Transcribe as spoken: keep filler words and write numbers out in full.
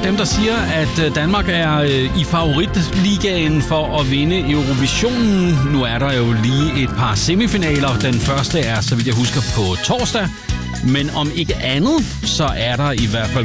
dem, der siger, at Danmark er i favoritligaen for at vinde Eurovisionen. Nu er der jo lige et par semifinaler. Den første er, så vidt jeg husker, på torsdag. Men om ikke andet, så er der i hvert fald